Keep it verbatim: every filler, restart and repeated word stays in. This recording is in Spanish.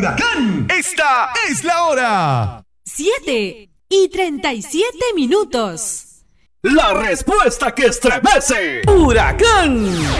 Huracán. Esta es la hora. Siete y treinta y siete minutos. La respuesta que estremece. Huracán.